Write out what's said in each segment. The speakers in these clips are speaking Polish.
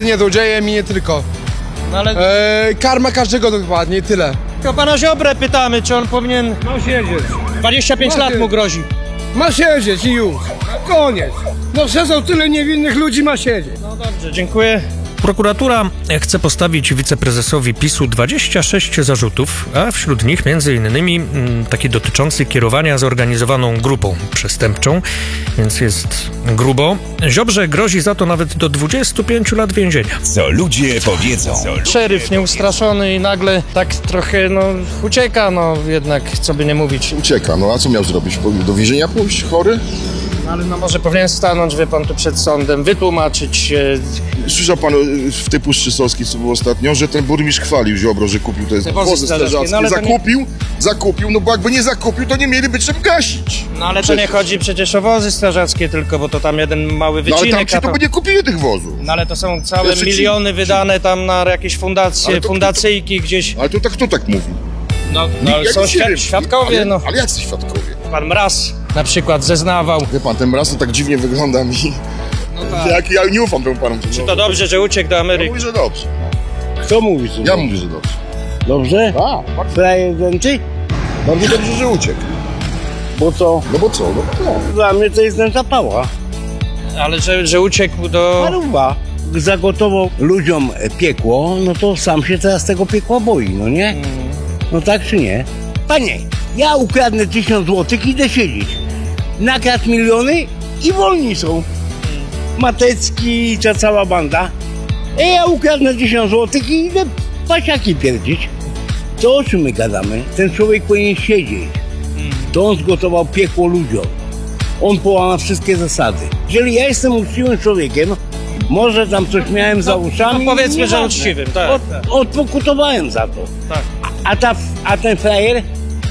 nie złodziejem i nie tylko. No ale Karma każdego dokładnie i tyle. tylko pana Ziobrę pytamy, czy on powinien... Ma siedzieć. 25 lat mu grozi. Ma siedzieć i już. Koniec. No przezał tyle niewinnych ludzi, ma siedzieć. No dobrze, dziękuję. Prokuratura chce postawić wiceprezesowi PiS-u 26 zarzutów, a wśród nich m.in. taki dotyczący kierowania zorganizowaną grupą przestępczą, więc jest grubo. Ziobrze grozi za to nawet do 25 lat więzienia. Co ludzie powiedzą. Szeryf nieustraszony i nagle tak trochę, ucieka, jednak, co by nie mówić. Ucieka, no a co miał zrobić? Do więzienia pójść? Chory? Ale może powinien stanąć, wie pan, tu przed sądem, wytłumaczyć się. Słyszał pan w tej Puszczy Solskiej, co było ostatnio, że ten burmistrz chwalił Ziobro, że kupił te wozy strażackie. ale Zakupił, no bo jakby nie zakupił, to nie mieliby czym gasić. No ale to nie chodzi przecież o wozy strażackie tylko, bo to tam jeden mały No ale wycinek. tam to by nie kupili tych wozów. No ale to są całe Znaczy, miliony wydane tam na jakieś fundacje, fundacyjki gdzieś. Ale to kto tak mówi? Ale są świadkowie, Ale jacy świadkowie? Pan Mraz na przykład zeznawał. Wie pan, ten raz to tak dziwnie wygląda mi. Jak ja nie ufam temu panu. Czy to dobrze, że uciekł do Ja Ameryki? mówię, że dobrze. Kto mówi, że Ja mówię, że dobrze. dobrze? Tak, Frajer denty? bardzo dobrze, że uciekł. Bo co? No bo co? No bo co? Dla mnie to jest dęta pała. Ale że uciekł do... Paruwa. Zagotował ludziom piekło, no to sam się teraz tego piekła boi, no nie? No tak czy nie? Panie, ja ukradnę 1000 złotych i idę siedzieć. Nakradł miliony i wolni są. Matecki i ta cała banda. Ja ukradnę 1000 złotych i idę pasiaki pierdzić. To o czym my gadamy? Ten człowiek powinien siedzieć. To on zgotował piekło ludziom. On połamał wszystkie zasady. Jeżeli ja jestem uczciwym człowiekiem, może tam coś miałem za uszami. No powiedzmy, że nieważne. uczciwym, tak. Odpokutowałem za to. Tak. A ten frajer?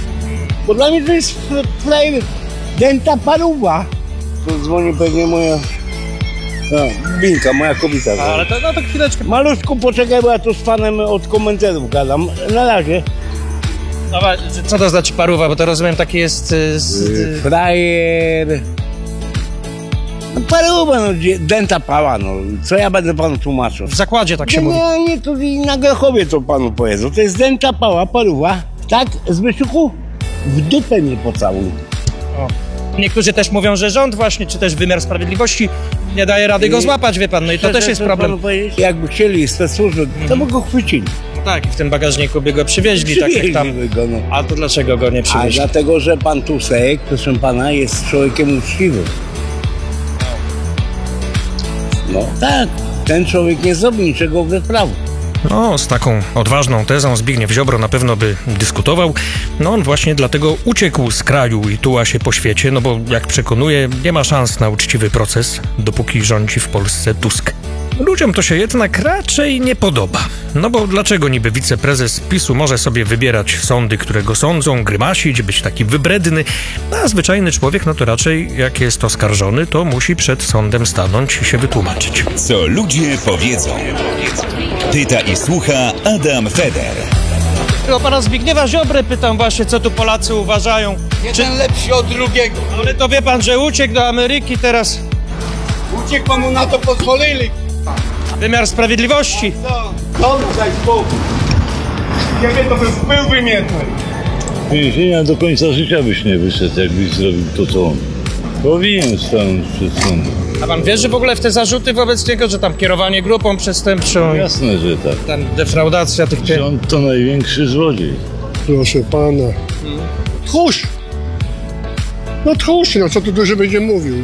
Bo dla mnie to jest frajer dęta paruwa. To dzwoni pewnie moja... Binka, moja kobieta. Ale to chwileczkę. Maluszku, poczekaj, bo ja tu z panem od komentarów gadam. Na razie. Dobra, co to znaczy paruwa, bo to rozumiem taki jest... Frajer... No paruwa, dęta pała, Co ja będę panu tłumaczył? W zakładzie tak się mówi. Nie, to i na Grechowie to panu powiedzą. To jest dęta pała, paruwa. Tak, Zbyszku? W dupę mnie pocałuj. Niektórzy też mówią, że rząd właśnie, czy też wymiar sprawiedliwości nie daje rady go złapać, wie pan, no i to też jest problem. Jakby chcieli specsłużby, to by go chwycili. No tak, i w tym bagażniku by go przywieźli, tak jak tam. Przywieźliby go, no. A to dlaczego go nie A przywieźli? dlatego, że pan Tusek, proszę pana, jest człowiekiem uczciwym. No tak, ten człowiek nie zrobi niczego wbrew prawu. No, z taką odważną tezą Zbigniew Ziobro na pewno by dyskutował. No, on właśnie dlatego uciekł z kraju i tuła się po świecie, no bo jak przekonuje, nie ma szans na uczciwy proces, dopóki rządzi w Polsce Tusk. Ludziom to się jednak raczej nie podoba. No bo dlaczego niby wiceprezes PiS-u może sobie wybierać sądy, które go sądzą, grymasić, być taki wybredny, a zwyczajny człowiek, no to raczej jak jest oskarżony, to musi przed sądem stanąć i się wytłumaczyć. Co ludzie powiedzą. Pyta i słucha Adam Feder. O pana Zbigniewa Ziobrę pytam właśnie, co tu Polacy uważają. Jeden lepszy od drugiego. Ale to wie pan, że uciekł do Ameryki teraz. Uciekł, mu na to pozwolili. Wymiar sprawiedliwości. Dobrze, daj spokój. Kiedy to by wpływ wymietny. Więzienia do końca życia byś nie wyszedł, jakbyś zrobił to, co on. Powinien stanąć przed sądem. A pan wierzy w ogóle w te zarzuty wobec niego, że tam kierowanie grupą przestępczą i Jasne, że tak. tam defraudacja tych Że on to największy złodziej. Proszę pana. Tchórz! No tchórz, co tu dużo będzie mówił.